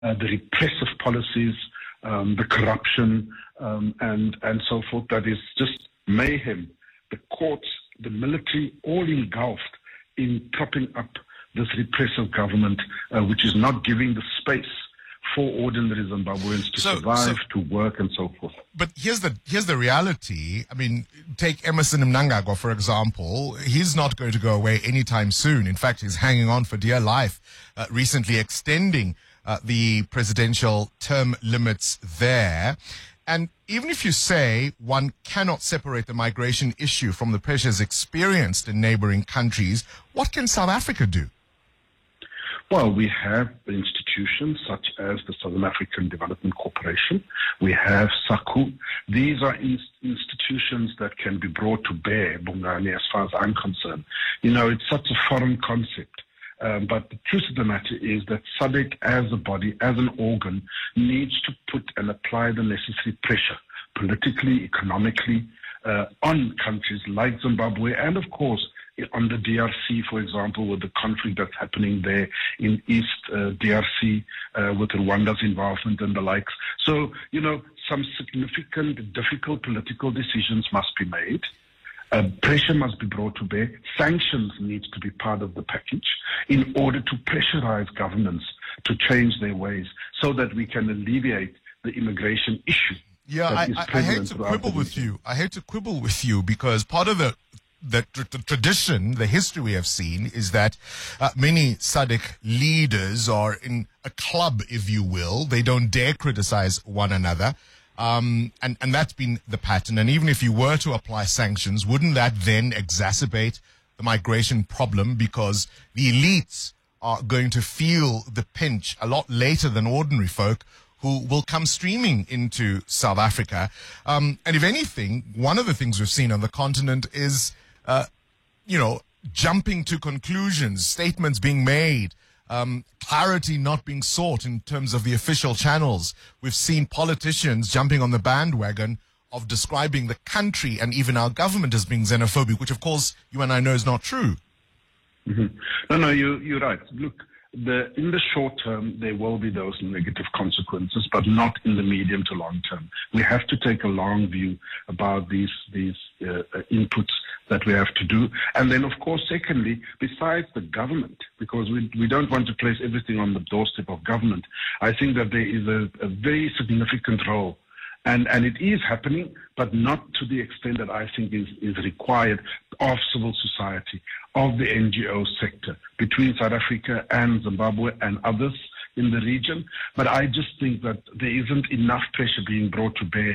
the repressive policies, the corruption, and so forth. That is just mayhem. The courts, the military, all engulfed in propping up this repressive government, which is not giving the space for ordinary Zimbabweans to survive, to work, and so forth. But here's the reality. I mean, take Emmerson Mnangagwa, for example. He's not going to go away anytime soon. In fact, he's hanging on for dear life, recently extending the presidential term limits there. And even if you say one cannot separate the migration issue from the pressures experienced in neighboring countries, what can South Africa do? Well, we have institutions such as the Southern African Development Corporation. We have SACU. These are institutions that can be brought to bear, Bongani, as far as I'm concerned. You know, it's such a foreign concept. But the truth of the matter is that SADC as a body, as an organ, needs to put and apply the necessary pressure, politically, economically, on countries like Zimbabwe and, of course, on the DRC, for example, with the conflict that's happening there in East DRC, with Rwanda's involvement and the likes. So, you know, some significant, difficult political decisions must be made. Pressure must be brought to bear. Sanctions need to be part of the package in order to pressurize governments to change their ways so that we can alleviate the immigration issue. Yeah, I hate to quibble with you. I hate to quibble with you because part of the tradition, the history we have seen is that many SADC leaders are in a club, if you will. They don't dare criticize one another. And that's been the pattern. And even if you were to apply sanctions, wouldn't that then exacerbate the migration problem because the elites are going to feel the pinch a lot later than ordinary folk who will come streaming into South Africa? And if anything, one of the things we've seen on the continent is, jumping to conclusions, statements being made, clarity not being sought in terms of the official channels. We've seen politicians jumping on the bandwagon of describing the country and even our government as being xenophobic, which, of course, you and I know is not true. Mm-hmm. No, you're right. Look, in the short term, there will be those negative consequences, but not in the medium to long term. We have to take a long view about these inputs that we have to do. And then, of course, secondly, besides the government, because we don't want to place everything on the doorstep of government, I think that there is a very significant role. And it is happening, but not to the extent that I think is required of civil society, of the NGO sector, between South Africa and Zimbabwe and others in the region. But I just think that there isn't enough pressure being brought to bear.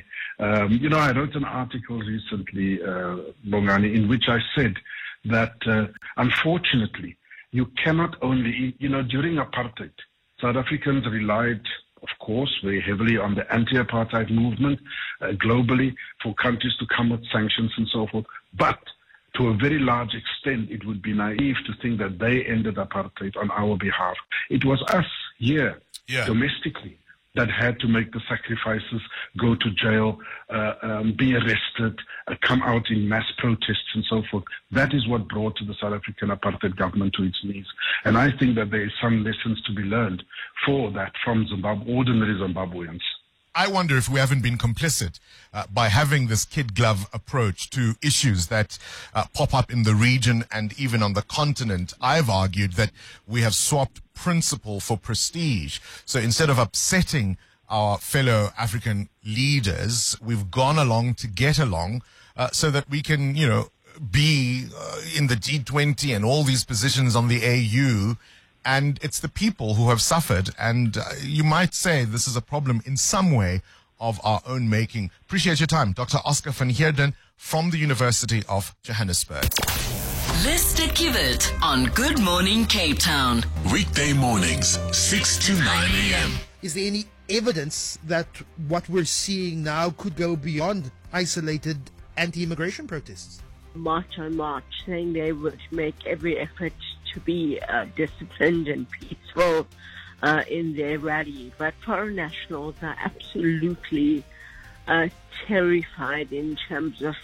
I wrote an article recently, Bongani, in which I said that, unfortunately, you cannot only, during apartheid, South Africans relied, of course, very heavily on the anti-apartheid movement globally for countries to come with sanctions and so forth. But to a very large extent, it would be naive to think that they ended apartheid on our behalf. It was us here, domestically, that had to make the sacrifices, go to jail, be arrested, come out in mass protests and so forth. That is what brought the South African apartheid government to its knees. And I think that there is some lessons to be learned for that from ordinary Zimbabweans. I wonder if we haven't been complicit by having this kid glove approach to issues that pop up in the region and even on the continent. I've argued that we have swapped principle for prestige. So instead of upsetting our fellow African leaders, we've gone along to get along so that we can, be in the G20 and all these positions on the AU. And it's the people who have suffered. And you might say this is a problem in some way of our own making. Appreciate your time. Dr. Oscar van Heerden from the University of Johannesburg. Lester Kivet on Good Morning Cape Town. Weekday mornings, 6 to 9 a.m. Is there any evidence that what we're seeing now could go beyond isolated anti-immigration protests? March on March, saying they would make every effort to be disciplined and peaceful in their rally. But foreign nationals are absolutely terrified in terms of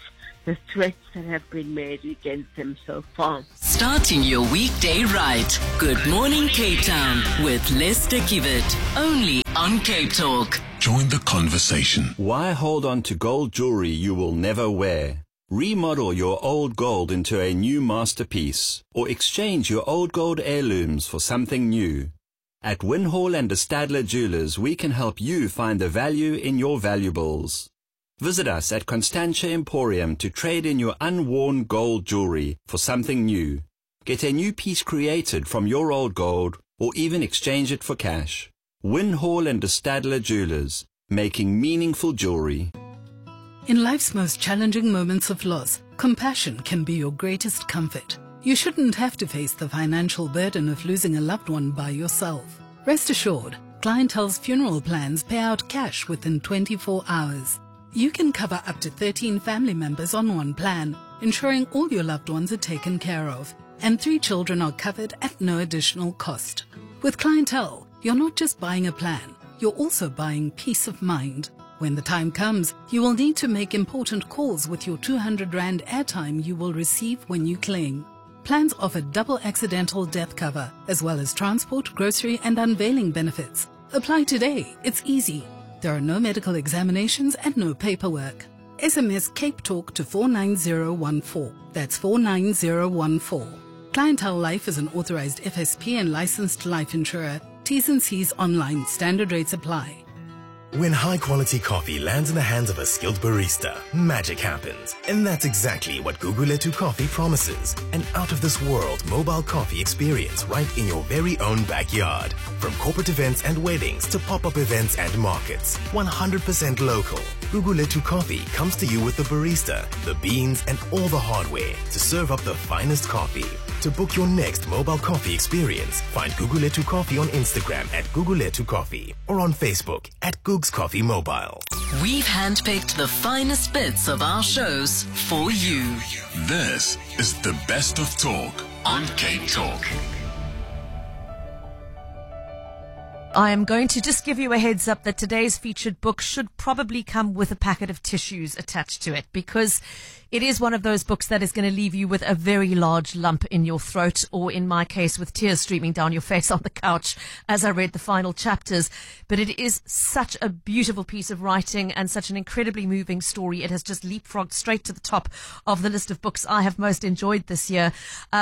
the threats that have been made against them so far. Starting your weekday right. Good morning, Cape Town with Lester Kivet. Only on Cape Talk. Join the conversation. Why hold on to gold jewelry you will never wear? Remodel your old gold into a new masterpiece, or exchange your old gold heirlooms for something new. At Winhall and de Stadler Jewelers, we can help you find the value in your valuables. Visit us at Constantia Emporium to trade in your unworn gold jewelry for something new. Get a new piece created from your old gold, or even exchange it for cash. Winhall and de Stadler Jewelers, making meaningful jewelry. In life's most challenging moments of loss, compassion can be your greatest comfort. You shouldn't have to face the financial burden of losing a loved one by yourself. Rest assured, Clientele's funeral plans pay out cash within 24 hours. You can cover up to 13 family members on one plan, ensuring all your loved ones are taken care of, and 3 children are covered at no additional cost. With Clientele, you're not just buying a plan, you're also buying peace of mind. When the time comes, you will need to make important calls with your 200 Rand airtime you will receive when you claim. Plans offer double accidental death cover, as well as transport, grocery and unveiling benefits. Apply today. It's easy. There are no medical examinations and no paperwork. SMS Cape Talk to 49014. That's 49014. Clientele Life is an authorized FSP and licensed life insurer. T's and C's online. Standard rates apply. When high-quality coffee lands in the hands of a skilled barista, magic happens. And that's exactly what Guguletu Coffee promises. An out-of-this-world mobile coffee experience right in your very own backyard. From corporate events and weddings to pop-up events and markets. 100% local. Guguletu Coffee comes to you with the barista, the beans, and all the hardware to serve up the finest coffee. To book your next mobile coffee experience, find Guguletu Coffee on Instagram at Guguletu Coffee or on Facebook at Googs Coffee Mobile. We've handpicked the finest bits of our shows for you. This is the best of talk on Cape Talk. I am going to just give you a heads up that today's featured book should probably come with a packet of tissues attached to it, because it is one of those books that is going to leave you with a very large lump in your throat, or in my case with tears streaming down your face on the couch as I read the final chapters. But it is such a beautiful piece of writing and such an incredibly moving story. It has just leapfrogged straight to the top of the list of books I have most enjoyed this year.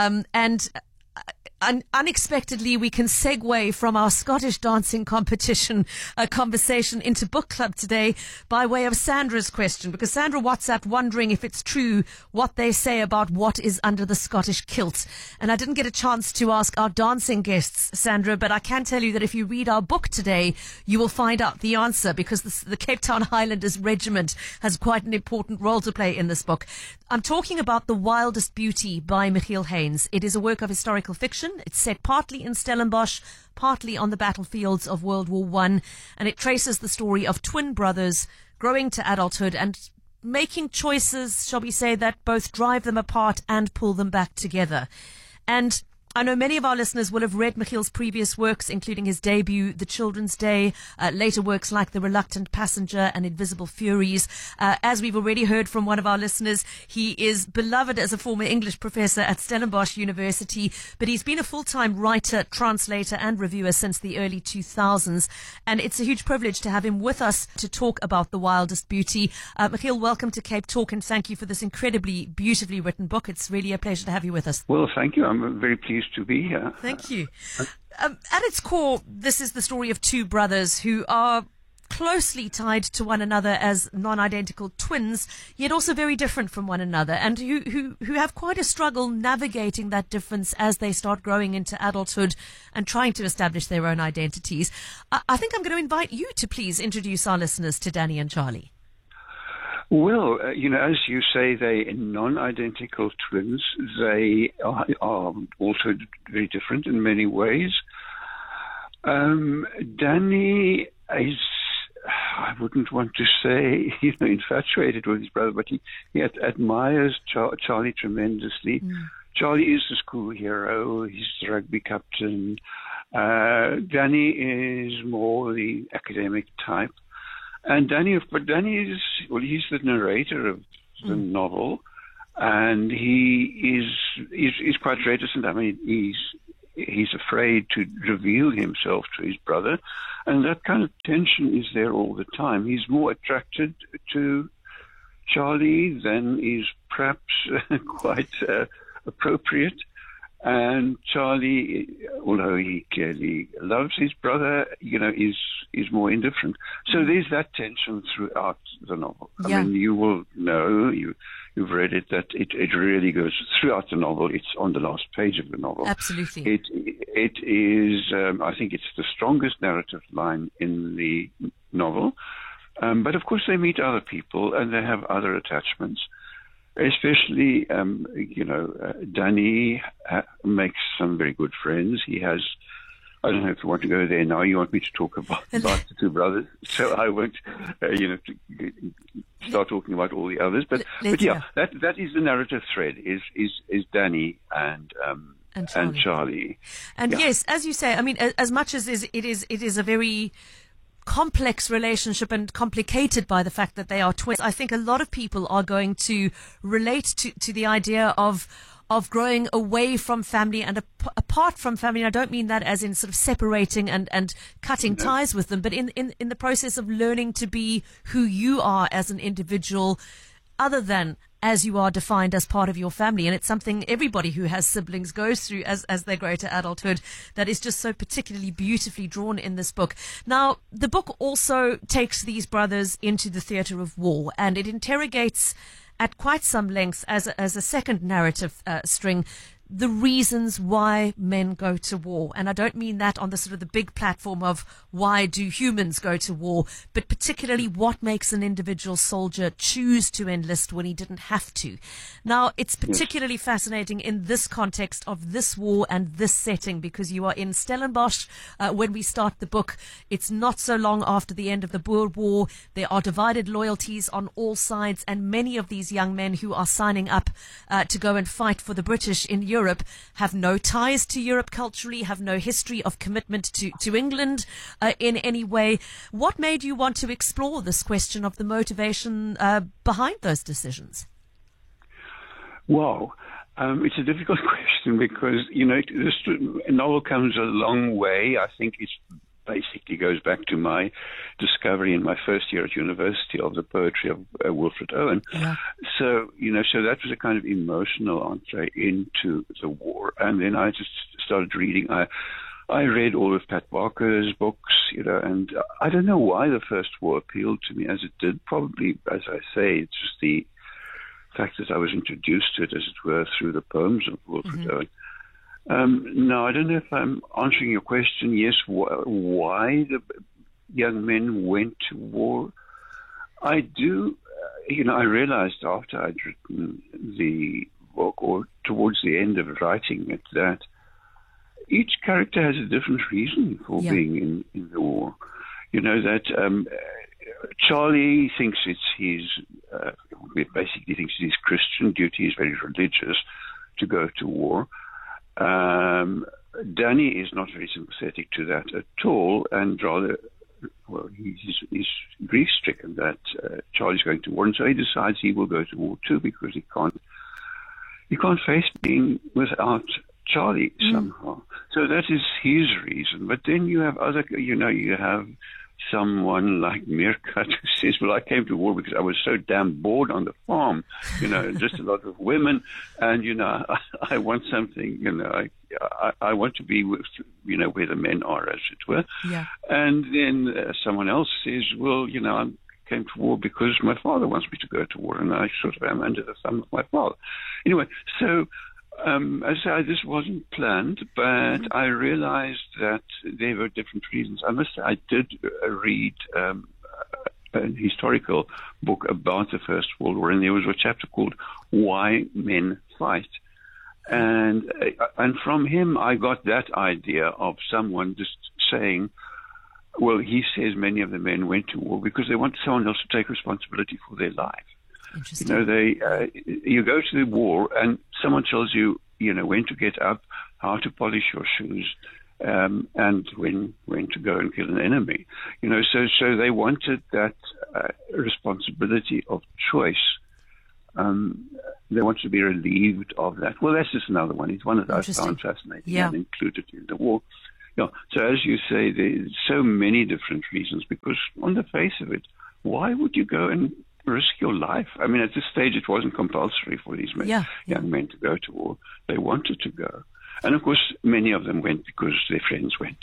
Unexpectedly, we can segue from our Scottish dancing competition conversation into book club today by way of Sandra's question, because Sandra WhatsApped wondering if it's true what they say about what is under the Scottish kilt. And I didn't get a chance to ask our dancing guests, Sandra, but I can tell you that if you read our book today, you will find out the answer, because the Cape Town Highlanders Regiment has quite an important role to play in this book. I'm talking about The Wildest Beauty by Michiel Haynes. It is a work of historical fiction. It's set partly in Stellenbosch, partly on the battlefields of World War I, and it traces the story of twin brothers growing to adulthood and making choices, shall we say, that both drive them apart and pull them back together. And I know many of our listeners will have read Michiel's previous works, including his debut, The Children's Day, later works like The Reluctant Passenger and Invisible Furies. As we've already heard from one of our listeners, he is beloved as a former English professor at Stellenbosch University, but he's been a full-time writer, translator and reviewer since the early 2000s. And it's a huge privilege to have him with us to talk about The Wildest Beauty. Michiel, welcome to Cape Talk, and thank you for this incredibly beautifully written book. It's really a pleasure to have you with us. Well, thank you. I'm very pleased to be here. Thank you. At its core, this is the story of two brothers who are closely tied to one another as non-identical twins, yet also very different from one another, and who have quite a struggle navigating that difference as they start growing into adulthood and trying to establish their own identities. I think I'm going to invite you to please introduce our listeners to Danny and Charlie. Well, as you say, they're non-identical twins. They are also very different in many ways. Danny is, I wouldn't want to say, infatuated with his brother, but he admires Charlie tremendously. Mm. Charlie is the school hero. He's the rugby captain. Danny is more the academic type. And Danny is, he's the narrator of the novel. and he is quite reticent. I mean, he's afraid to reveal himself to his brother, and that kind of tension is there all the time. He's more attracted to Charlie than is perhaps quite appropriate. And Charlie, although he clearly loves his brother, is more indifferent. So there's that tension throughout the novel. Yeah. I mean, you will know, you've read it, that it really goes throughout the novel. It's on the last page of the novel. Absolutely. It is, I think it's the strongest narrative line in the novel. But of course they meet other people and they have other attachments. Especially, Danny makes some very good friends. He has, I don't know if you want to go there now. You want me to talk about the two brothers, so I won't, start talking about all the others. But yeah, that is the narrative thread. Is Danny and Charlie. And yes, as you say, I mean, as much as it is a very complex relationship and complicated by the fact that they are twins, I think a lot of people are going to relate to the idea of growing away from family and apart from family. And I don't mean that as in sort of separating and cutting ties with them, but in the process of learning to be who you are as an individual, other than as you are defined as part of your family. And it's something everybody who has siblings goes through as they grow to adulthood, that is just so particularly beautifully drawn in this book. Now, the book also takes these brothers into the theatre of war, and it interrogates at quite some length as a second narrative string the reasons why men go to war. And I don't mean that on the sort of the big platform of why do humans go to war, but particularly what makes an individual soldier choose to enlist when he didn't have to. Now, it's particularly fascinating in this context of this war and this setting, because you are in Stellenbosch when we start the book. It's not so long after the end of the Boer War. There are divided loyalties on all sides, and many of these young men who are signing up to go and fight for the British in Europe have no ties to Europe culturally, have no history of commitment to England in any way. What made you want to explore this question of the motivation behind those decisions? Wow. It's a difficult question because, this novel comes a long way. I think it basically goes back to my discovery in my first year at university of the poetry of Wilfred Owen. Yeah. So that was a kind of emotional entree into the war. And then I just started reading. I read all of Pat Barker's books, and I don't know why the First War appealed to me as it did. Probably, as I say, it's just the fact that I was introduced to it, as it were, through the poems of Wilfred Owen. No, I don't know if I'm answering your question. Yes, why the young men went to war. I do, I realized after I'd written the book, or towards the end of writing it, that each character has a different reason for being in the war. That Charlie thinks it's his, basically thinks it's his Christian duty, he's very religious to go to war. Danny is not very sympathetic to that at all, and rather, he's grief-stricken that Charlie's going to war, and so he decides he will go to war too, because he can't face being without Charlie somehow. So that is his reason. But then you have you have someone like Meerkat who says, well, I came to war because I was so damn bored on the farm, just a lot of women, and, I want something, I want to be with, where the men are, as it were. Yeah. And then someone else says, well, I came to war because my father wants me to go to war, and I sort of am under the thumb of my father. Anyway, so as I say, this wasn't planned, but I realized that there were different reasons. I must say, I did read an historical book about the First World War, and there was a chapter called Why Men Fight. And from him, I got that idea of someone just saying, well, he says many of the men went to war because they want someone else to take responsibility for their life. You go to the war and someone tells you, when to get up, how to polish your shoes, and when to go and kill an enemy. So they wanted that responsibility of choice They wanted to be relieved of that. Well, that's just another one. It's one that I found fascinating and included in the war. Yeah. So as you say, there's so many different reasons, because on the face of it, why would you go and risk your life? I mean, at this stage, it wasn't compulsory for these young men to go to war. They wanted to go. And of course, many of them went because their friends went.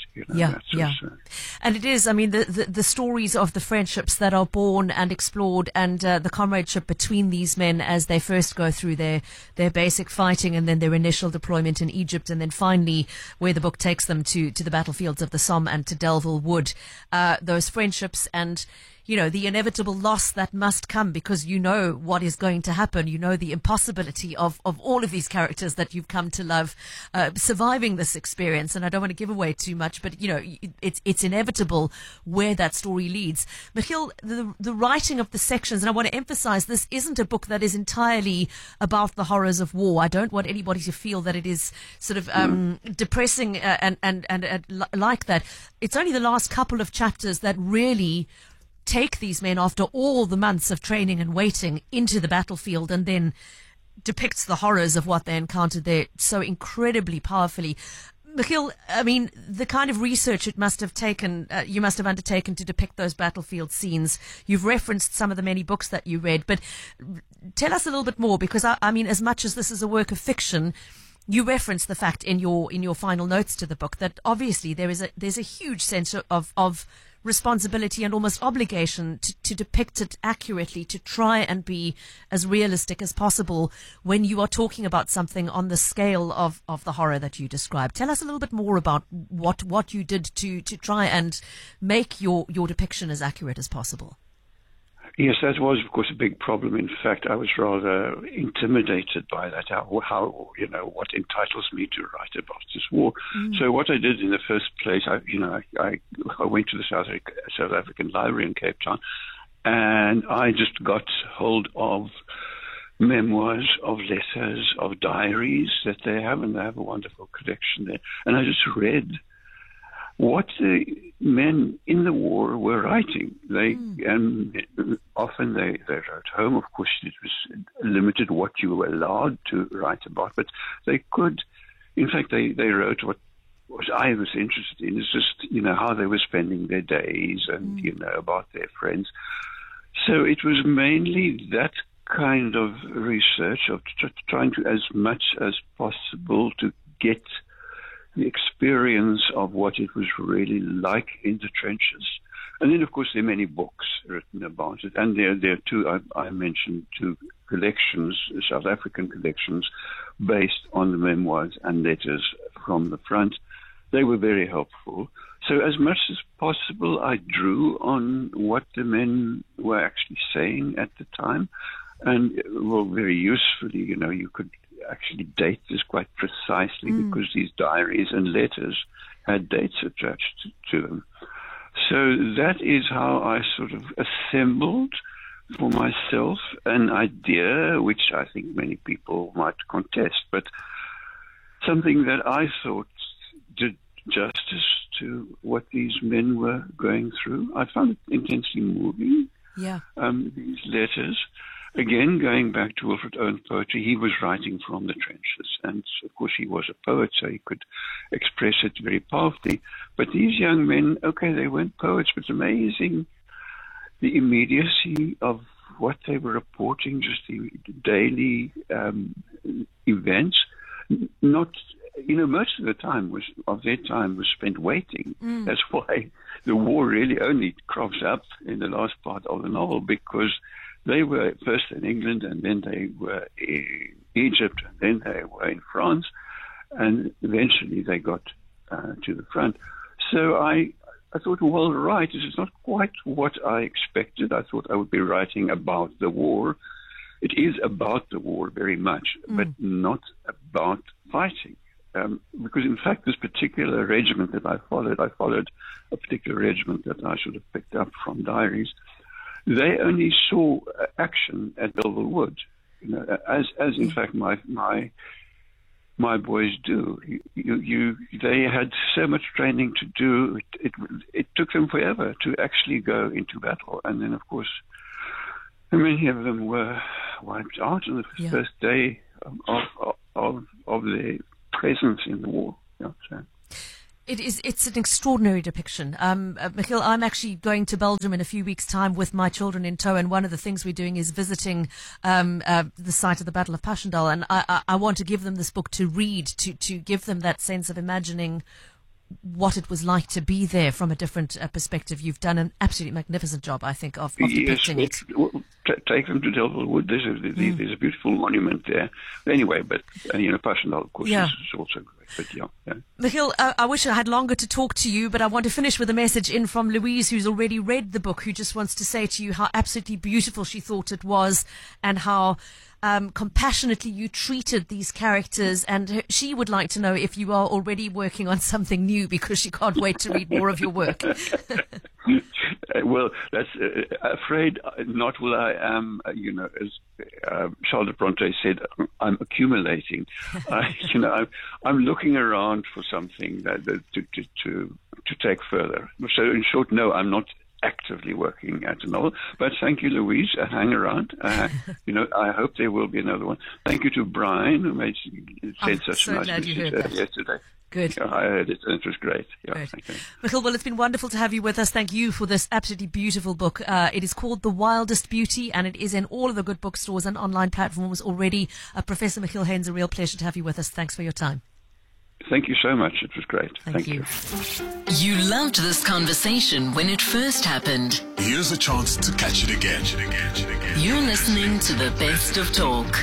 And it is, I mean, the stories of the friendships that are born and explored, and the comradeship between these men as they first go through their basic fighting, and then their initial deployment in Egypt, and then finally where the book takes them to the battlefields of the Somme and to Delville Wood. Those friendships and, you know, the inevitable loss that must come, because you know what is going to happen. You know the impossibility of all of these characters that you've come to love surviving this experience. And I don't want to give away too much, but, you know, it's inevitable where that story leads. Michiel, the writing of the sections, and I want to emphasize, this isn't a book that is entirely about the horrors of war. I don't want anybody to feel that it is sort of depressing and like that. It's only the last couple of chapters that really take these men, after all the months of training and waiting, into the battlefield, and then depicts the horrors of what they encountered there so incredibly powerfully. Michiel, I mean, the kind of research it must have taken, you must have undertaken to depict those battlefield scenes. You've referenced some of the many books that you read, but tell us a little bit more, because I mean, as much as this is a work of fiction, you reference the fact in your final notes to the book that obviously there's a huge sense of responsibility and almost obligation to depict it accurately, to try and be as realistic as possible when you are talking about something on the scale of the horror that you described. Tell us a little bit more about what you did to try and make your depiction as accurate as possible. Yes, that was, of course, a big problem. In fact, I was rather intimidated by that, how you know, what entitles me to write about this war. So what I did in the first place, I went to the South African Library in Cape Town, and I just got hold of memoirs, of letters, of diaries that they have, and they have a wonderful collection there. And I just read what the men in the war were writing. And often they wrote home. Of course, it was limited what you were allowed to write about, but they could, in fact, they wrote what I was interested in, is just, you know, how they were spending their days and, you know, about their friends. So it was mainly that kind of research of trying to, as much as possible, to get the experience of what it was really like in the trenches. And then, of course, there are many books written about it. And there are two, I mentioned two collections, South African collections, based on the memoirs and letters from the front. They were very helpful. So as much as possible, I drew on what the men were actually saying at the time. And, well, very usefully, you know, you could actually date this quite precisely because these diaries and letters had dates attached to them. So that is how I sort of assembled for myself an idea, which I think many people might contest, but something that I thought did justice to what these men were going through. I found it intensely moving, these letters. Again, going back to Wilfred Owen's poetry, he was writing from the trenches. And, of course, he was a poet, so he could express it very powerfully. But these young men, okay, they weren't poets, but it's amazing the immediacy of what they were reporting, just the daily events. Not, you know, most of the time of their time was spent waiting. That's why the war really only crops up in the last part of the novel, because they were first in England, and then they were in Egypt, and then they were in France, and eventually they got to the front. So I thought, well, right, this is not quite what I expected. I thought I would be writing about the war. It is about the war very much, but not about fighting. Because, in fact, this particular regiment that I followed a particular regiment that I sort of picked up from diaries. They only saw action at Delville Wood, you know, as in fact my boys do. They had so much training to do. It took them forever to actually go into battle, and then of course Many of them were wiped out on the first day of their presence in the war. Yeah, so. It's an extraordinary depiction. Michiel, I'm actually going to Belgium in a few weeks' time with my children in tow, and one of the things we're doing is visiting the site of the Battle of Passchendaele, and I want to give them this book to read, to give them that sense of imagining what it was like to be there from a different perspective. You've done an absolutely magnificent job, I think, of depicting it. Take them to Delville Wood. There's a beautiful monument there. Anyway, but Passchendaele, of course, is also great. But yeah. Michiel, I wish I had longer to talk to you, but I want to finish with a message in from Louise, who's already read the book, who just wants to say to you how absolutely beautiful she thought it was, and how compassionately you treated these characters, and she would like to know if you are already working on something new, because she can't wait to read more of your work. Well, that's afraid not. Well, I am, as Charlotte Bronte said, I'm accumulating. I'm looking around for something to take further. So, in short, no, I'm not actively working at a novel. But thank you, Louise. Hang around. I hope there will be another one. Thank you to Brian, who said such a nice message yesterday. Good. I heard it, and it was great. Yeah, thank you. Michiel, well, it's been wonderful to have you with us. Thank you for this absolutely beautiful book. It is called The Wildest Beauty, and it is in all of the good bookstores and online platforms already. Professor Michiel Heyns, a real pleasure to have you with us. Thanks for your time. Thank you so much. It was great. Thank you. You loved this conversation when it first happened. Here's a chance to catch it again. You're listening to the Best of Talk.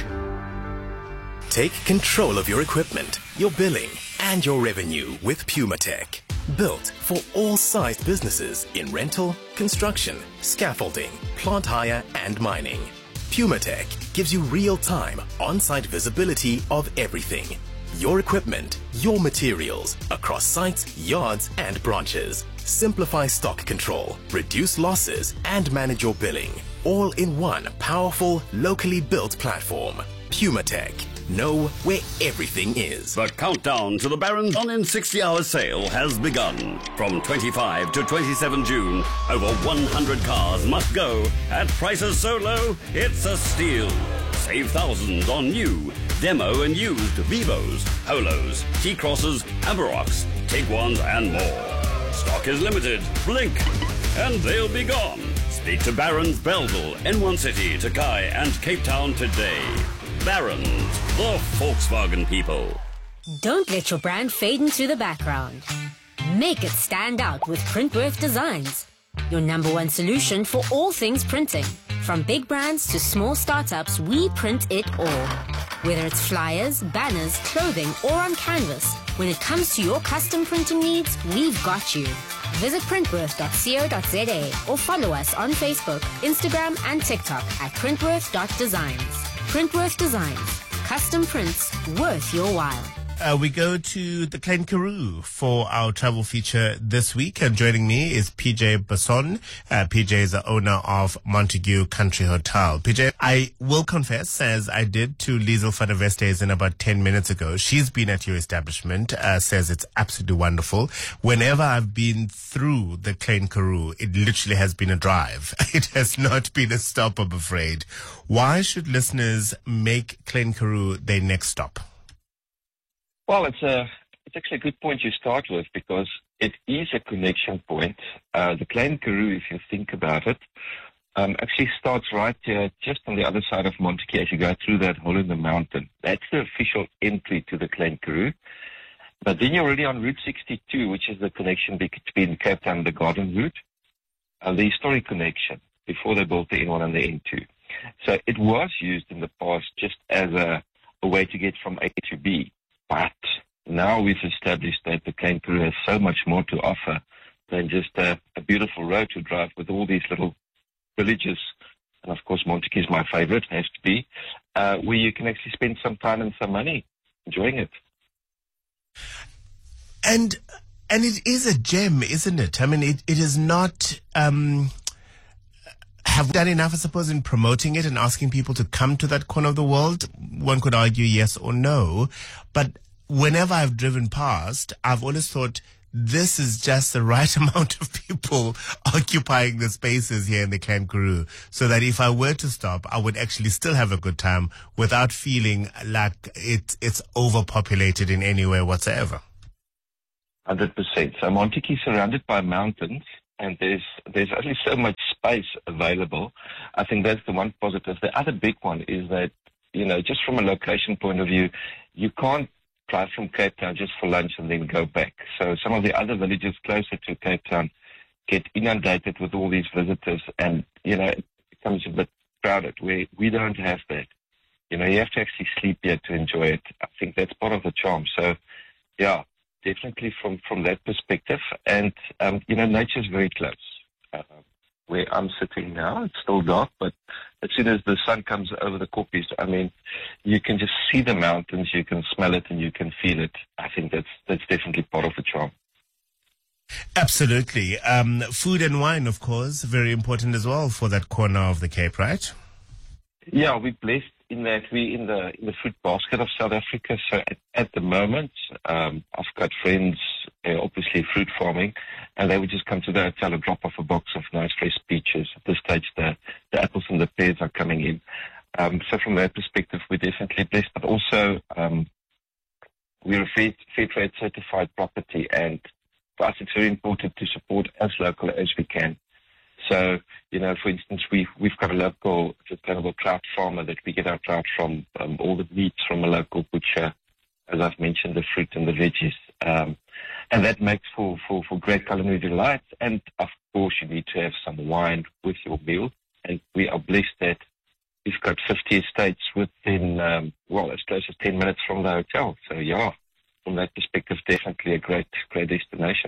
Take control of your equipment, your billing, and your revenue with PumaTech. Built for all sized businesses in rental, construction, scaffolding, plant hire, and mining. PumaTech gives you real-time, on-site visibility of everything. Your equipment, your materials, across sites, yards, and branches. Simplify stock control, reduce losses, and manage your billing. All in one powerful, locally built platform. PumaTech. Know where everything is. The countdown to the Barron's On in 60-hour sale has begun. From 25 to 27 June, over 100 cars must go at prices so low, it's a steal. Save thousands on new, demo and used Vivos, Polos, T-Crosses, Amarocks, Tiguans and more. Stock is limited. Blink and they'll be gone. Speak to Barron's, Belleville, N1 City, Takai and Cape Town today. Barron's, the Volkswagen people. Don't let your brand fade into the background. Make it stand out with Printworth Designs. Your #1 solution for all things printing. From big brands to small startups, we print it all. Whether it's flyers, banners, clothing, or on canvas, when it comes to your custom printing needs, we've got you. Visit printworth.co.za or follow us on Facebook, Instagram, and TikTok at printworth.designs. Printworth Designs. Custom prints worth your while. We go to the Klein Karoo for our travel feature this week, and joining me is PJ Basson. PJ is the owner of Montague Country Hotel. PJ, I will confess, as I did to Liesel van der Westhuizen about 10 minutes ago, she's been at your establishment, says it's absolutely wonderful. Whenever I've been through the Klein Karoo, it literally has been a drive. It has not been a stop, I'm afraid. Why should listeners make Klein Karoo their next stop? Well, it's actually a good point you start with, because it is a connection point. The Klein Karoo, if you think about it, actually starts right here, just on the other side of Montague as you go through that hole in the mountain. That's the official entry to the Klein Karoo. But then you're already on Route 62, which is the connection between Cape Town and the Garden Route, the historic connection before they built the N1 and the N2. So it was used in the past just as a way to get from A to B. But now we've established that the Klein Karoo has so much more to offer than just a beautiful road to drive with all these little villages. And of course, Montague is my favorite, has to be, where you can actually spend some time and some money enjoying it. And it is a gem, isn't it? I mean, it is not... Have we done enough, I suppose, in promoting it and asking people to come to that corner of the world? One could argue yes or no. But whenever I've driven past, I've always thought this is just the right amount of people occupying the spaces here in the Clan Karoo, so that if I were to stop, I would actually still have a good time without feeling like it's overpopulated in any way whatsoever. 100%. So Montague is surrounded by mountains, and there's only so much space available. I think that's the one positive. The other big one is that, just from a location point of view, you can't drive from Cape Town just for lunch and then go back. So some of the other villages closer to Cape Town get inundated with all these visitors, and, it becomes a bit crowded. We don't have that. You have to actually sleep here to enjoy it. I think that's part of the charm. So, yeah, definitely from that perspective. And, nature's very close. Where I'm sitting now, it's still dark, but as soon as the sun comes over the koppies, you can just see the mountains, you can smell it, and you can feel it. I think that's definitely part of the charm. Absolutely. Food and wine, of course, very important as well for that corner of the Cape, right? Yeah, we're blessed in that we're in the fruit basket of South Africa. So at the moment, I've got friends, obviously fruit farming, and they would just come to the hotel and drop off a box of nice fresh peaches. At this stage, the apples and the pears are coming in. So from that perspective, we're definitely blessed, but also we're a fair trade certified property, and for us, it's very important to support as local as we can. So, for instance, we've got a local sustainable trout farmer that we get our trout from, all the meats from a local butcher, as I've mentioned, the fruit and the veggies. And that makes for great culinary delight. And, of course, you need to have some wine with your meal. And we are blessed that we've got 50 estates within, as close as 10 minutes from the hotel. So, yeah, from that perspective, definitely a great destination.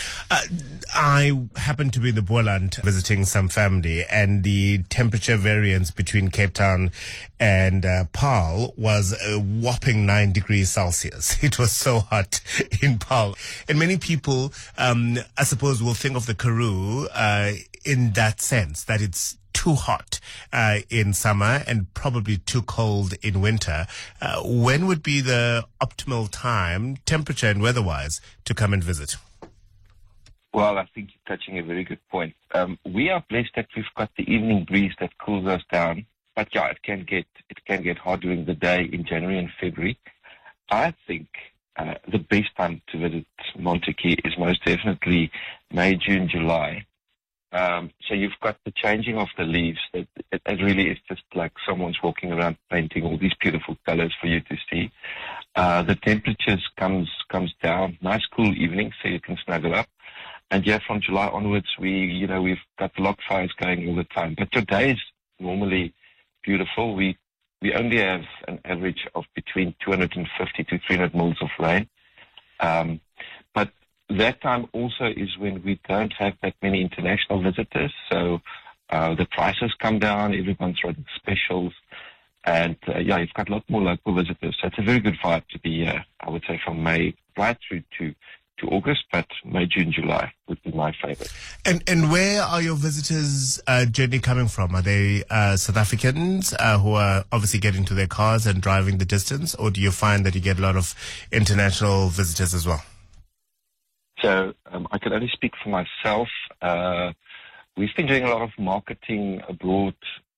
I happened to be in the Boland visiting some family, and the temperature variance between Cape Town and Paarl was a whopping 9 degrees Celsius. It was so hot in Paarl. And many people, I suppose, will think of the Karoo in that sense, that it's too hot in summer and probably too cold in winter. When would be the optimal time, temperature and weather-wise, to come and visit? Well, I think you're touching a very good point. We are blessed that we've got the evening breeze that cools us down. But yeah, it can get hot during the day in January and February. I think the best time to visit Montague is most definitely May, June, July. So you've got the changing of the leaves. It really is just like someone's walking around painting all these beautiful colors for you to see. The temperatures comes down. Nice cool evening, so you can snuggle up. And yeah, from July onwards, we've got the log fires going all the time. But today is normally beautiful. We only have an average of between 250 to 300 mils of rain. But that time also is when we don't have that many international visitors. So the prices come down. Everyone's running specials. And you've got a lot more local visitors. So it's a very good vibe to be here, I would say, from May right through to August, but May, June, July would be my favorite. And where are your visitors generally coming from? Are they South Africans who are obviously getting to their cars and driving the distance, or do you find that you get a lot of international visitors as well? So I can only speak for myself. We've been doing a lot of marketing abroad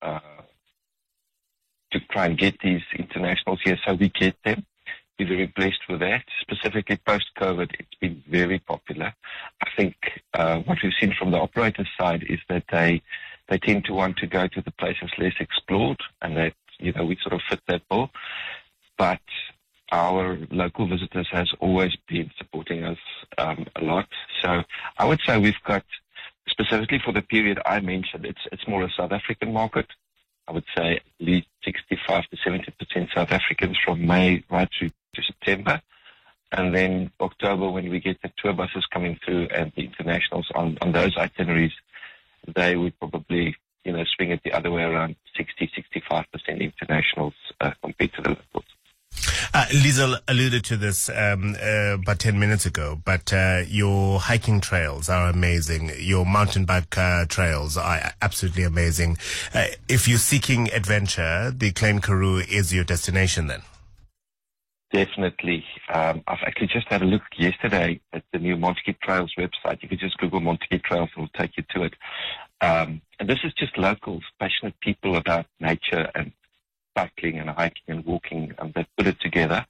to try and get these internationals here, so we get them. We're very blessed with that. Specifically post-COVID, it's been very popular. I think what we've seen from the operator side is that they tend to want to go to the places less explored, and that, we sort of fit that bill. But our local visitors has always been supporting us a lot. So I would say we've got, specifically for the period I mentioned, it's more a South African market. I would say at least 65 to 70% South Africans from May right through to September. And then October, when we get the tour buses coming through and the internationals on those itineraries, they would probably, swing it the other way around, 60-65% internationals compared to the locals. Liesl alluded to this about 10 minutes ago, but your hiking trails are amazing. Your mountain bike trails are absolutely amazing. If you're seeking adventure, the Clan Karoo is your destination then? definitely. I've actually just had a look yesterday at the new Montague Trails website. You could just Google Montague Trails, it'll take you to it. And this is just locals, passionate people about nature and cycling and hiking and walking, that put it together.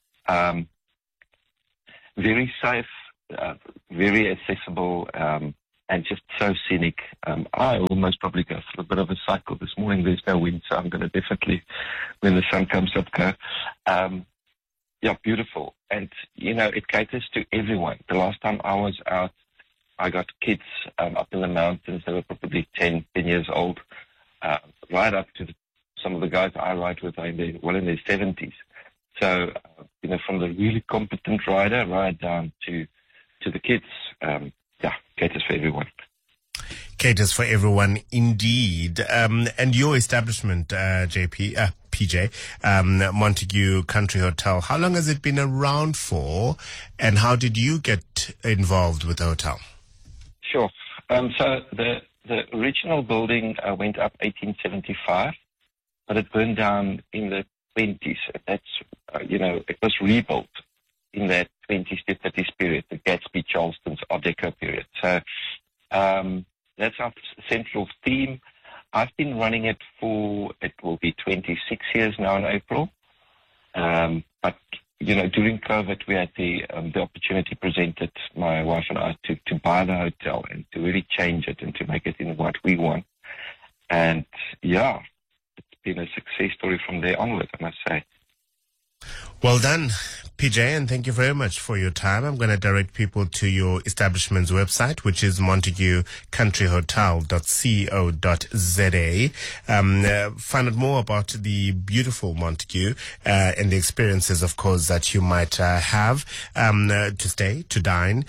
Very safe, very accessible, and just so scenic. I almost probably go for a bit of a cycle this morning. There's no wind, so I'm going to definitely, when the sun comes up, go. Yeah, beautiful. And, it caters to everyone. The last time I was out, I got kids up in the mountains. They were probably 10 years old, right up to some of the guys I ride with are in their 70s. So, from the really competent rider right down to the kids, caters for everyone. Caters for everyone, indeed. And your establishment, PJ, Montague Country Hotel, how long has it been around for, and how did you get involved with the hotel? Sure. So the original building went up 1875, but it burned down in the 20s. That's, it was rebuilt in that 20s to 30s period, the Gatsby, Charleston's Art Deco period. So that's our central theme. I've been running it it will be 26 years now in April. But, during COVID, we had the opportunity presented, my wife and I, to buy the hotel and to really change it and to make it in what we want. And, it's been a success story from there onward, I must say. Well done, PJ, and thank you very much for your time. I'm going to direct people to your establishment's website, which is montaguecountryhotel.co.za. Find out more about the beautiful Montague and the experiences, of course, that you might have to stay, to dine.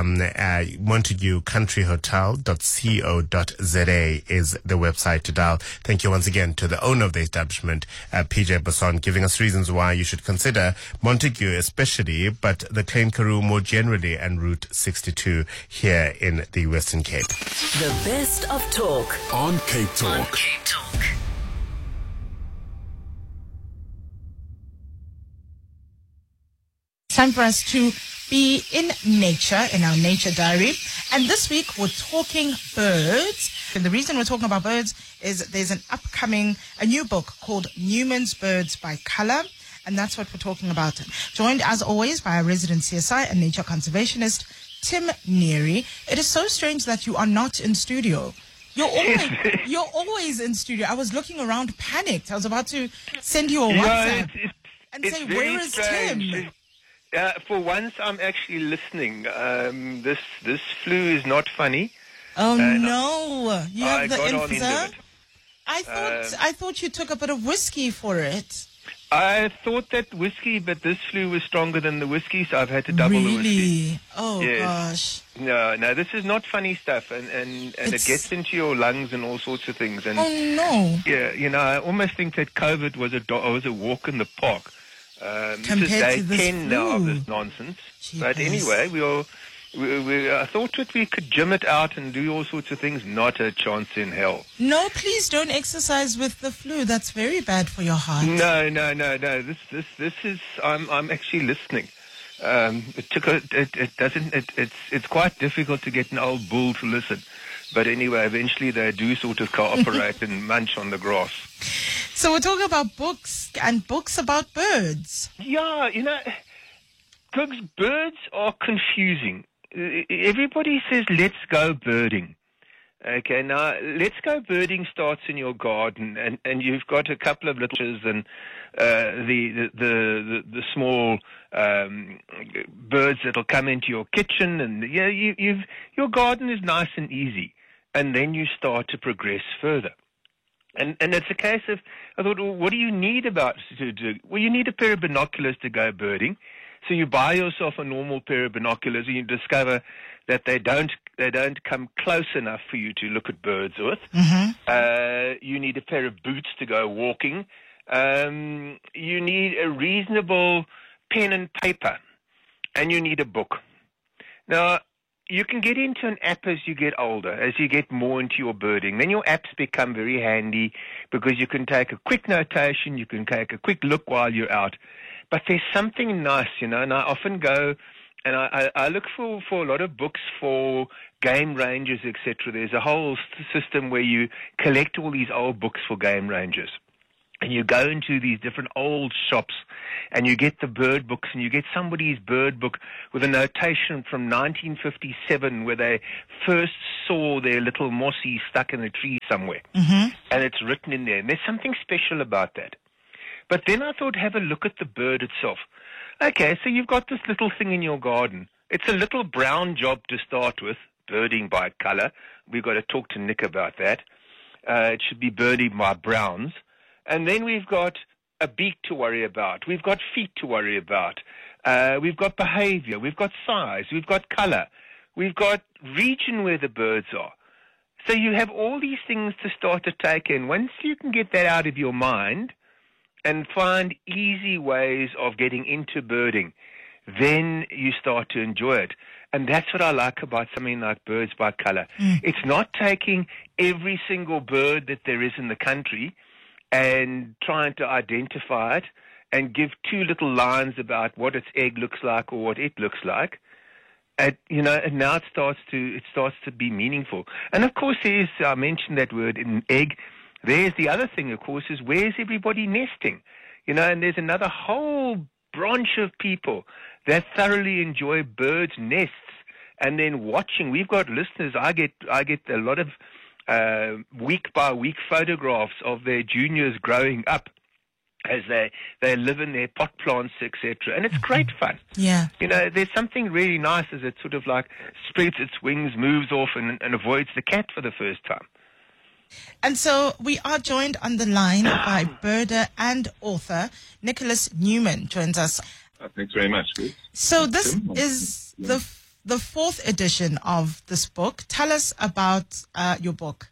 montaguecountryhotel.co.za is the website to dial. Thank you once again to the owner of the establishment, PJ Basson, giving us reasons why you should consider Montague especially, but the Klein Karoo more generally, and Route 62 here in the Western Cape. The best of talk on Cape Talk. Time for us to be in nature, in our nature diary. And this week we're talking birds. And the reason we're talking about birds is there's a new book called Newman's Birds by Colour. And that's what we're talking about. Joined, as always, by our resident CSI and nature conservationist, Tim Neary. It is so strange that you are not in studio. You're always in studio. I was looking around, panicked. I was about to send you a WhatsApp and say, where is Tim? For once, I'm actually listening. This flu is not funny. Oh, no. You have the influenza? I thought you took a bit of whiskey for it. I thought that whiskey, but this flu was stronger than the whiskey, so I've had to double the whiskey. Really? Oh, yes. Gosh. No, this is not funny stuff, and it gets into your lungs and all sorts of things. And, oh, no. Yeah, I almost think that COVID was a walk in the park. This is day 10 now of this nonsense. Jeepers. But anyway, I thought that we could gym it out and do all sorts of things. Not a chance in hell. No, please don't exercise with the flu. That's very bad for your heart. No. This is. I'm actually listening. It's quite difficult to get an old bull to listen. But anyway, eventually they do sort of cooperate and munch on the grass. So we're talking about books and books about birds. Yeah, birds are confusing. Everybody says, let's go birding. Okay, now, let's go birding starts in your garden, and you've got a couple of littles and the small birds that'll come into your kitchen, and your garden is nice and easy. And then you start to progress further. And it's a case of, I thought, well, what do you need to do? Well, you need a pair of binoculars to go birding. So you buy yourself a normal pair of binoculars, and you discover that they don't come close enough for you to look at birds with. Mm-hmm. You need a pair of boots to go walking. You need a reasonable pen and paper, and you need a book. Now, you can get into an app as you get older, as you get more into your birding. Then your apps become very handy because you can take a quick notation, you can take a quick look while you're out. But there's something nice, and I often go and I look for a lot of books for game rangers, etc. There's a whole system where you collect all these old books for game rangers. And you go into these different old shops and you get the bird books, and you get somebody's bird book with a notation from 1957 where they first saw their little mossie stuck in a tree somewhere. Mm-hmm. And it's written in there. And there's something special about that. But then I thought, have a look at the bird itself. Okay, so you've got this little thing in your garden. It's a little brown job to start with, birding by color. We've got to talk to Nick about that. It should be birding by browns. And then we've got a beak to worry about. We've got feet to worry about. We've got behavior. We've got size. We've got color. We've got region where the birds are. So you have all these things to start to take in. Once you can get that out of your mind and find easy ways of getting into birding, then you start to enjoy it. And that's what I like about something like Birds by Color. It's not taking every single bird that there is in the country and trying to identify it and give two little lines about what its egg looks like or what it looks like. And now it starts to be meaningful. And of course, I mentioned that word in egg. There's the other thing, of course, is where's everybody nesting? And there's another whole branch of people that thoroughly enjoy birds' nests and then watching. We've got listeners. I get a lot of week by week photographs of their juniors growing up as they live in their pot plants, etc. And it's great fun. Yeah. There's something really nice as it sort of like spreads its wings, moves off and avoids the cat for the first time. And so we are joined on the line by birder and author Nicholas Newman joins us. Thanks very much, Ruth. So this is the fourth edition of this book. Tell us about your book.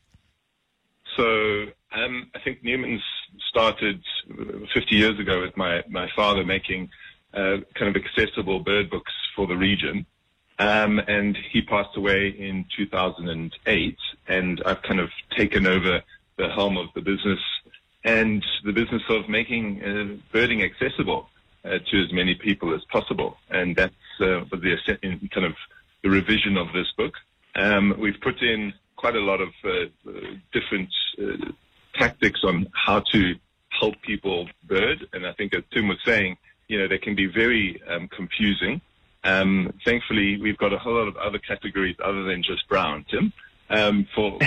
So I think Newman's started 50 years ago with my father making kind of accessible bird books for the region. And he passed away in 2008, and I've kind of taken over the helm of the business and the business of making birding accessible to as many people as possible. And that's kind of the revision of this book. We've put in quite a lot of different tactics on how to help people bird. And I think, as Tim was saying, they can be very confusing. Thankfully, we've got a whole lot of other categories other than just brown, Tim, for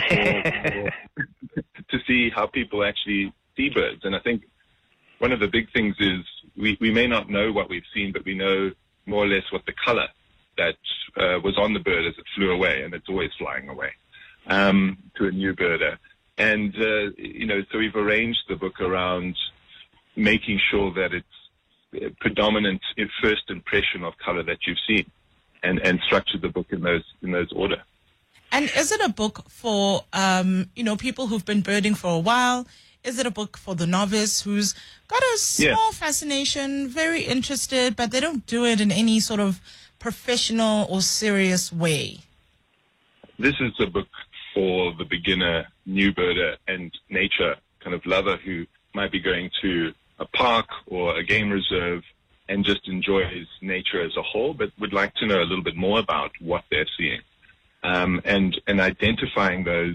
to see how people actually see birds. And I think one of the big things is we may not know what we've seen, but we know more or less what the color that was on the bird as it flew away, and it's always flying away to a new birder. And, so we've arranged the book around making sure that it's predominant first impression of color that you've seen, and structured the book in those order. And is it a book for people who've been birding for a while? Is it a book for the novice who's got a small fascination, very interested, but they don't do it in any sort of professional or serious way? This is a book for the beginner, new birder, and nature kind of lover who might be going to a park or a game reserve and just enjoys nature as a whole, but would like to know a little bit more about what they're seeing. And identifying those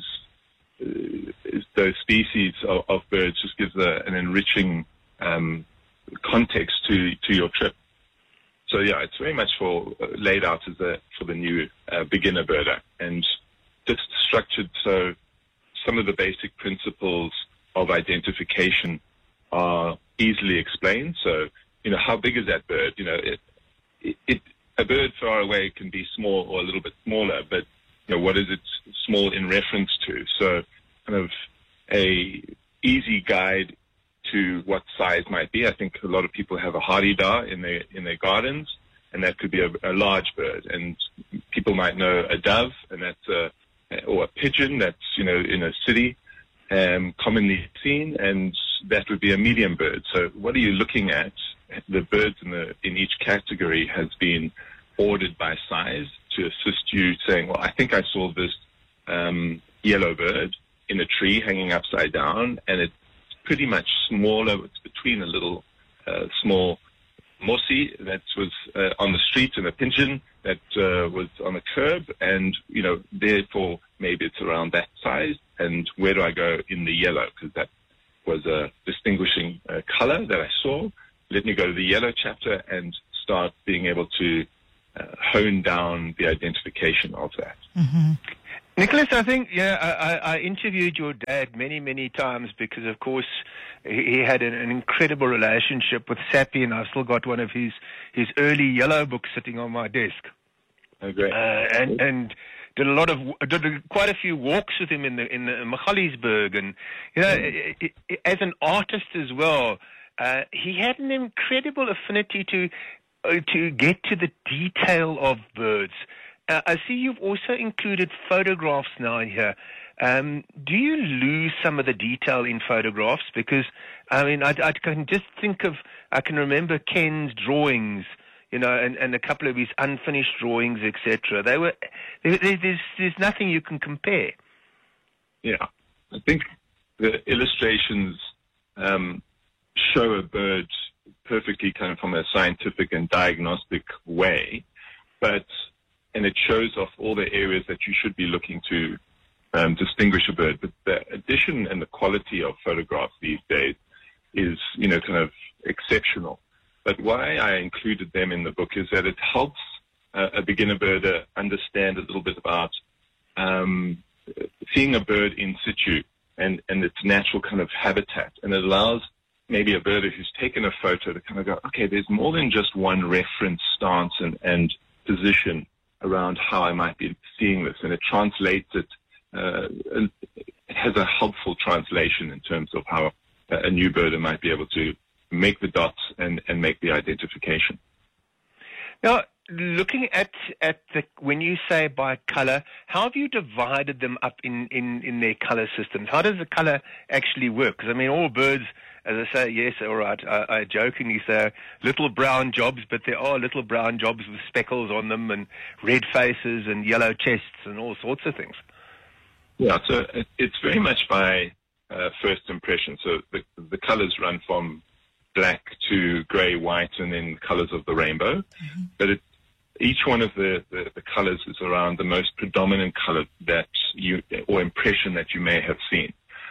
species of birds just gives an enriching context to your trip. So it's very much laid out for the new beginner birder, and just structured so some of the basic principles of identification are easily explained. So, how big is that bird? A bird far away can be small or a little bit smaller, but what is it small in reference to? So, kind of a easy guide to what size might be. I think a lot of people have a hardy-dar in their gardens, and that could be a large bird. And people might know a dove, and that's or a pigeon that's in a city, commonly seen, and that would be a medium bird. So what are you looking at? The birds in each category has been ordered by size to assist you saying, well, I think I saw this yellow bird in a tree hanging upside down, and it's pretty much smaller. It's between a little small Mossi that was on the street and a pigeon that was on the curb, and therefore maybe it's around that size. And where do I go in the yellow? Because that was a distinguishing color that I saw. Let me go to the yellow chapter and start being able to hone down the identification of that. Mm-hmm. Nicholas, I think, I interviewed your dad many, many times because, of course, he had an incredible relationship with Sappi, and I've still got one of his early yellow books sitting on my desk. Oh, great. And did quite a few walks with him in the Magaliesberg, and as an artist as well, he had an incredible affinity to get to the detail of birds. I see you've also included photographs now here. Do you lose some of the detail in photographs? Because, I mean, I can just I can remember Ken's drawings, and a couple of his unfinished drawings, etc. There's nothing you can compare. Yeah. I think the illustrations show a bird perfectly kind of from a scientific and diagnostic way, and it shows off all the areas that you should be looking to distinguish a bird. But the addition and the quality of photographs these days is, kind of exceptional. But why I included them in the book is that it helps a beginner birder understand a little bit about seeing a bird in situ and its natural kind of habitat. And it allows maybe a birder who's taken a photo to kind of go, okay, there's more than just one reference stance and position around how I might be seeing this, and it translates it. It has a helpful translation in terms of how a new birder might be able to make the dots and make the identification. Now, looking at when you say by color, how have you divided them up in their color systems? How does the color actually work? Because, I mean, all birds, as I say, yes, all right, I jokingly say little brown jobs, but there are little brown jobs with speckles on them and red faces and yellow chests and all sorts of things. Yeah, so it's very much by first impression. So the colors run from black to gray, white, and then colors of the rainbow. Mm-hmm. But each one of the colors is around the most predominant color that or impression that you may have seen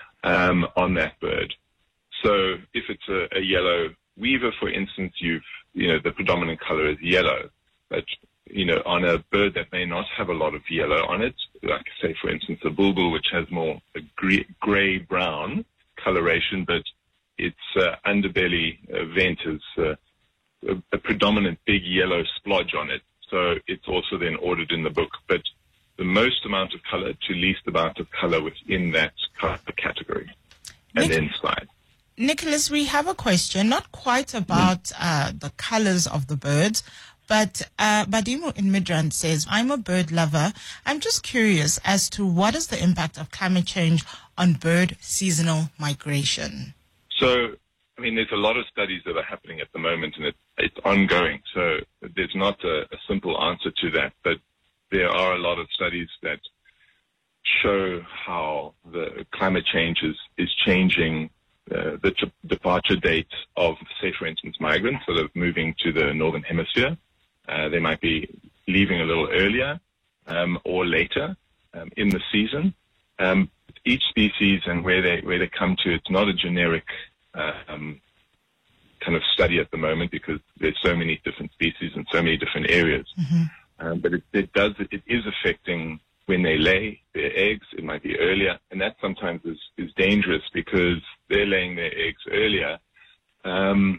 on that bird. So if it's a yellow weaver, for instance, the predominant color is yellow. But, on a bird that may not have a lot of yellow on it, like say, for instance, a bulbul, which has more a gray-brown coloration, but its underbelly vent is a predominant big yellow splodge on it. So it's also then ordered in the book. But the most amount of color to least amount of color within that color category. And then slide. Nicholas, we have a question, not quite about the colors of the birds, but Badimo in Midrand says, I'm a bird lover. I'm just curious as to what is the impact of climate change on bird seasonal migration? So, I mean, there's a lot of studies that are happening at the moment, and it's ongoing. So there's not a simple answer to that, but there are a lot of studies that show how the climate change is changing the departure date of, say, for instance, migrants that are moving to the northern hemisphere. They might be leaving a little earlier or later in the season. Each species and where they come to, it's not a generic kind of study at the moment because there's so many different species and so many different areas. Mm-hmm. But it is affecting when they lay their eggs. It might be earlier, and that sometimes is dangerous because they're laying their eggs earlier, and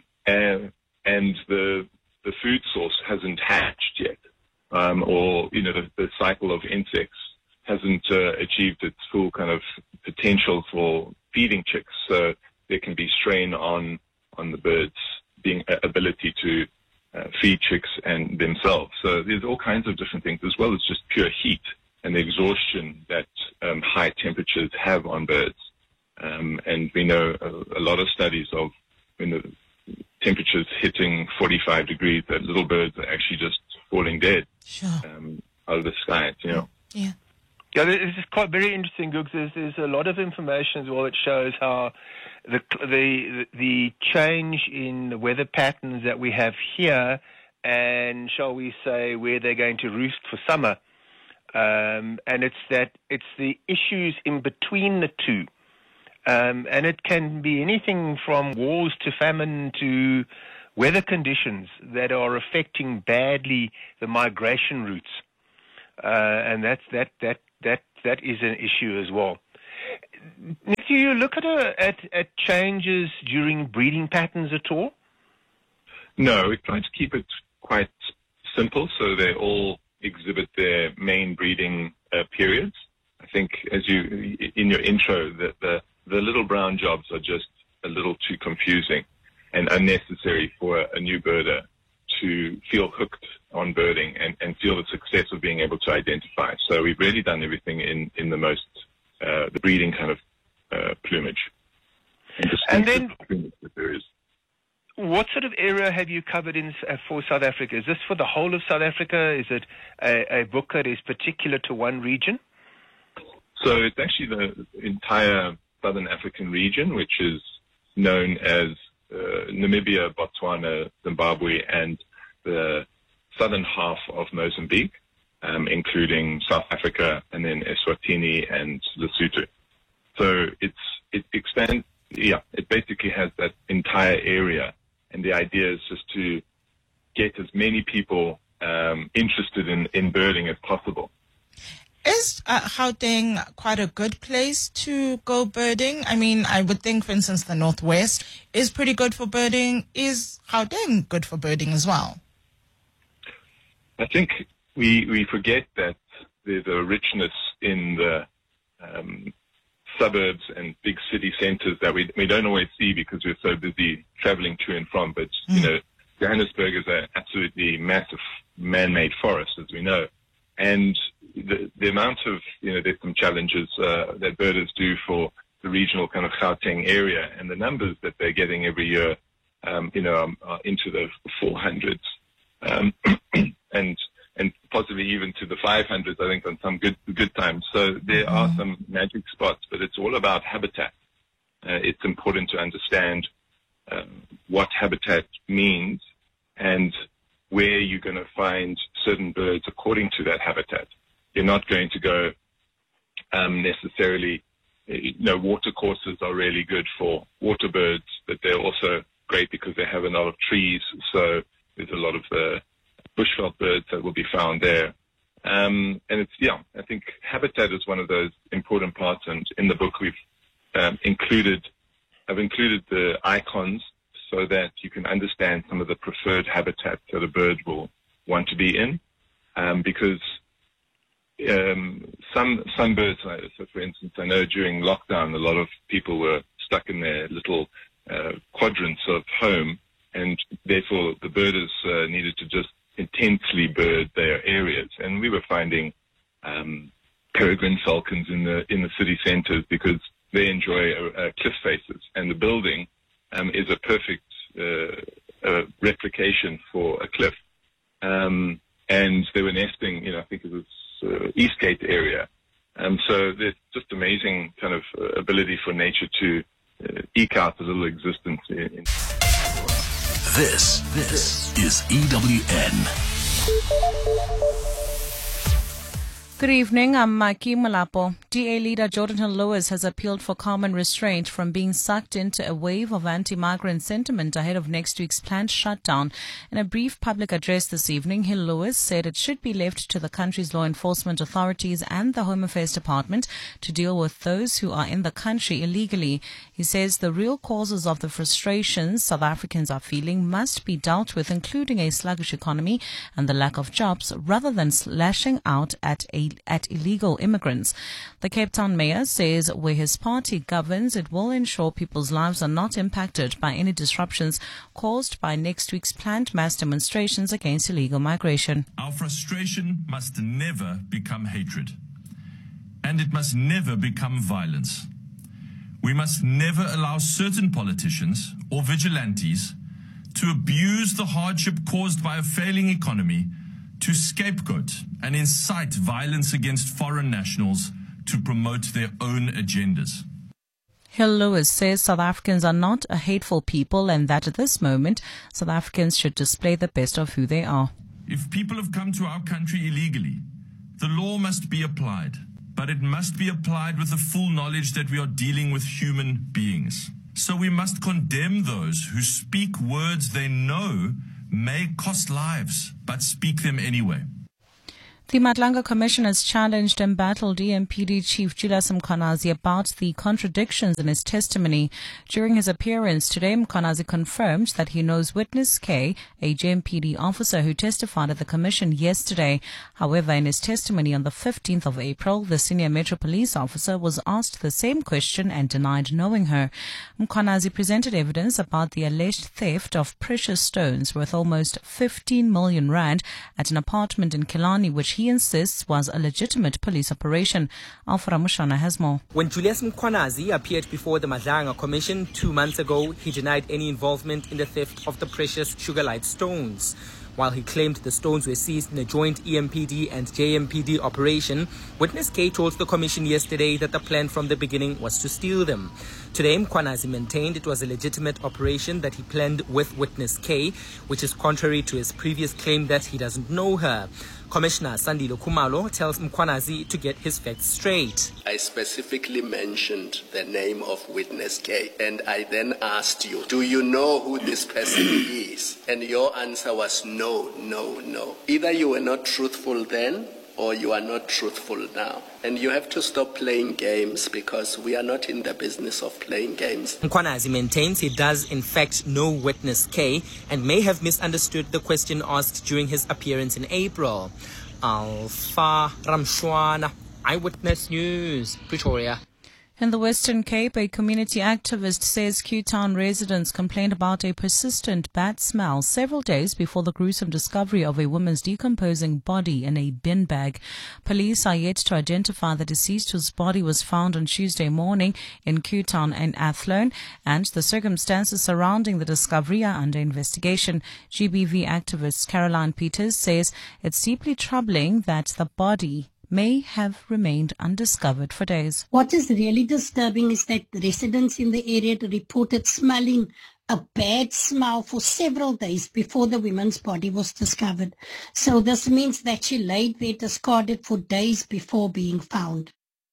the food source hasn't hatched yet, or the cycle of insects hasn't achieved its full kind of potential for feeding chicks. So there can be strain on the birds' ability to feed chicks and themselves. So there's all kinds of different things, as well as just pure heat and the exhaustion that high temperatures have on birds. And we know a lot of studies of when the temperatures hitting 45 degrees, that little birds are actually just falling dead out of the sky, Yeah. Yeah, this is quite very interesting, Googs. There's a lot of information as well that shows how the change in the weather patterns that we have here, and shall we say where they're going to roost for summer, and it's the issues in between the two, and it can be anything from wars to famine to weather conditions that are affecting badly the migration routes, and that is an issue as well. Do you look at changes during breeding patterns at all? No, we try to keep it quite simple, so they all exhibit their main breeding periods. I think, as you in your intro, that the little brown jobs are just a little too confusing and unnecessary for a new birder to feel hooked on birding and feel the success of being able to identify. So we've really done everything in the most the breeding kind of plumage. And then, what sort of area have you covered for South Africa? Is this for the whole of South Africa? Is it a book that is particular to one region? So it's actually the entire Southern African region, which is known as Namibia, Botswana, Zimbabwe, and the southern half of Mozambique, including South Africa, and then Eswatini and Lesotho. So it expands. Yeah, it basically has that entire area, and the idea is just to get as many people interested in birding as possible. Is Gauteng quite a good place to go birding? I mean, I would think, for instance, the Northwest is pretty good for birding. Is Gauteng good for birding as well? I think we forget that there's a richness in the suburbs and big city centers that we don't always see because we're so busy traveling to and from. But, you know, Johannesburg is an absolutely massive man-made forest, as we know. And the amount of, there's some challenges that birders do for the regional kind of Gauteng area, and the numbers that they're getting every year, are into the 400s, and possibly even to the 500s, I think, on some good times. So there are some magic spots, but it's all about habitat. It's important to understand what habitat means and where you're going to find certain birds according to that habitat. You're not going to go necessarily, water courses are really good for water birds, but they're also great because they have a lot of trees. So there's a lot of bushveld birds that will be found there. And I think habitat is one of those important parts. And in the book, I've included the icons so that you can understand some of the preferred habitats that a bird will want to be in. Because some birds, so for instance, I know during lockdown, a lot of people were stuck in their little quadrants of home, and therefore the birders needed to just intensely bird their areas. And we were finding peregrine falcons in the city centers because they enjoy cliff faces, and the building is a perfect replication for a cliff. And they were nesting, I think it was Eastgate area. So there's just amazing kind of ability for nature to eke out a little existence in. This is EWN. Good evening, I'm Maki Malapo. DA leader Jordan Hill-Lewis has appealed for calm and restraint from being sucked into a wave of anti-migrant sentiment ahead of next week's planned shutdown. In a brief public address this evening, Hill-Lewis said it should be left to the country's law enforcement authorities and the Home Affairs Department to deal with those who are in the country illegally. He says the real causes of the frustrations South Africans are feeling must be dealt with, including a sluggish economy and the lack of jobs, rather than lashing out at illegal immigrants. The Cape Town mayor says where his party governs, it will ensure people's lives are not impacted by any disruptions caused by next week's planned mass demonstrations against illegal migration. Our frustration must never become hatred, and it must never become violence. We must never allow certain politicians or vigilantes to abuse the hardship caused by a failing economy to scapegoat and incite violence against foreign nationals to promote their own agendas. Hill Lewis says South Africans are not a hateful people and that at this moment, South Africans should display the best of who they are. If people have come to our country illegally, the law must be applied, but it must be applied with the full knowledge that we are dealing with human beings. So we must condemn those who speak words they know may cost lives, but speak them anyway. The Madlanga Commission has challenged and battled EMPD Chief Julius Mkhwanazi about the contradictions in his testimony. During his appearance today, Mkhwanazi confirmed that he knows Witness K, a JMPD officer who testified at the Commission yesterday. However, in his testimony on the 15th of April, the senior Metro Police officer was asked the same question and denied knowing her. Mkhwanazi presented evidence about the alleged theft of precious stones worth almost 15 million rand at an apartment in Killarney, which he insists was a legitimate police operation. Alfred Mushana has more. When Julius Mkhwanazi appeared before the Madlanga Commission 2 months ago, he denied any involvement in the theft of the precious Sugarlight stones. While he claimed the stones were seized in a joint EMPD and JMPD operation, Witness K told the Commission yesterday that the plan from the beginning was to steal them. Today, Mkhwanazi maintained it was a legitimate operation that he planned with Witness K, which is contrary to his previous claim that he doesn't know her. Commissioner Sandile Khumalo tells Mkhwanazi to get his facts straight. I specifically mentioned the name of Witness K, and I then asked you, do you know who this person is? And your answer was no, no, no. Either you were not truthful then, or you are not truthful now. And you have to stop playing games because we are not in the business of playing games. Mkhwanazi maintains he does in fact know Witness K and may have misunderstood the question asked during his appearance in April. Alpha Ramshwana, Eyewitness News, Pretoria. In the Western Cape, a community activist says Q-Town residents complained about a persistent bad smell several days before the gruesome discovery of a woman's decomposing body in a bin bag. Police are yet to identify the deceased whose body was found on Tuesday morning in Q-Town and Athlone, and the circumstances surrounding the discovery are under investigation. GBV activist Caroline Peters says it's deeply troubling that the body may have remained undiscovered for days. What is really disturbing is that residents in the area reported smelling a bad smell for several days before the woman's body was discovered. So this means that she laid there discarded for days before being found.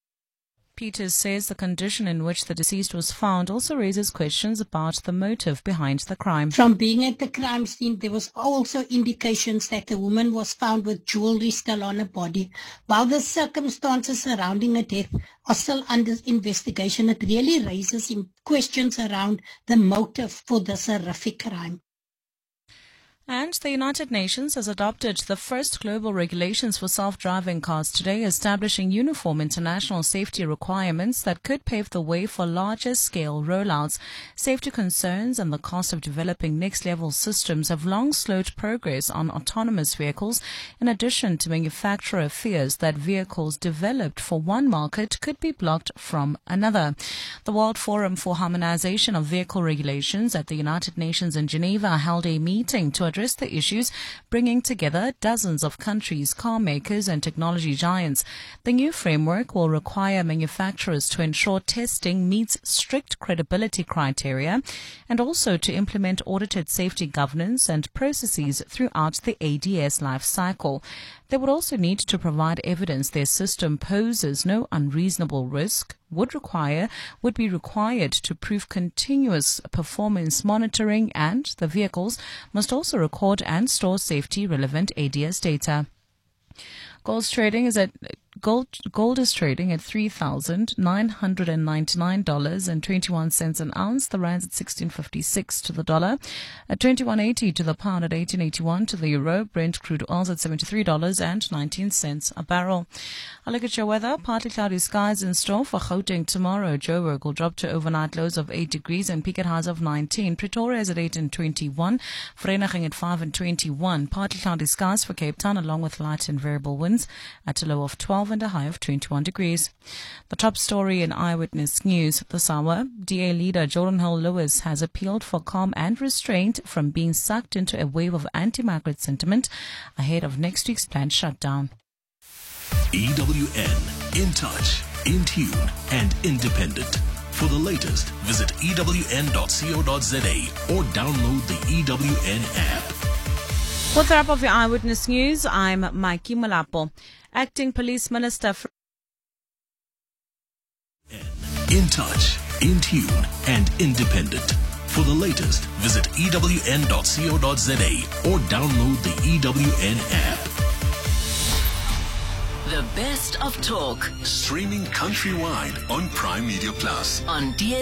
Peters says the condition in which the deceased was found also raises questions about the motive behind the crime. From being at the crime scene, there was also indications that the woman was found with jewelry still on her body. While the circumstances surrounding her death are still under investigation, it really raises questions around the motive for this horrific crime. And the United Nations has adopted the first global regulations for self-driving cars today, establishing uniform international safety requirements that could pave the way for larger-scale rollouts. Safety concerns and the cost of developing next-level systems have long slowed progress on autonomous vehicles, in addition to manufacturer fears that vehicles developed for one market could be blocked from another. The World Forum for Harmonization of Vehicle Regulations at the United Nations in Geneva held a meeting to address the issues, bringing together dozens of countries, car makers and technology giants. The new framework will require manufacturers to ensure testing meets strict credibility criteria and also to implement audited safety governance and processes throughout the ADS life cycle. They would also need to provide evidence their system poses no unreasonable risk, would be required to prove continuous performance monitoring, and the vehicles must also record and store safety relevant ADS data. Gold is trading at $3,999.21 an ounce. The rand's at 16.56 to the dollar, at 21.80 to the pound, at 18.81 to the euro. Brent crude oil's at $73.19 a barrel. I'll look at your weather. Partly cloudy skies in store for Gauteng tomorrow. Joburg will drop to overnight lows of 8 degrees and peak at highs of 19. Pretoria is at 8 and 21. Vereeniging at 5 and 21. Partly cloudy skies for Cape Town, along with light and variable winds at a low of 12. 12 and a high of 21 degrees. The top story in Eyewitness News this hour, DA leader Jordan Hill Lewis has appealed for calm and restraint from being sucked into a wave of anti-Margaret sentiment ahead of next week's planned shutdown. EWN, in touch, in tune and independent. For the latest, visit ewn.co.za or download the EWN app. For the wrap of your Eyewitness News, I'm Mikey Malapo. Acting Police Minister In touch, in tune and independent. For the latest, visit ewn.co.za or download the EWN app. The best of talk. Streaming countrywide on Prime Media Plus. On DSTV.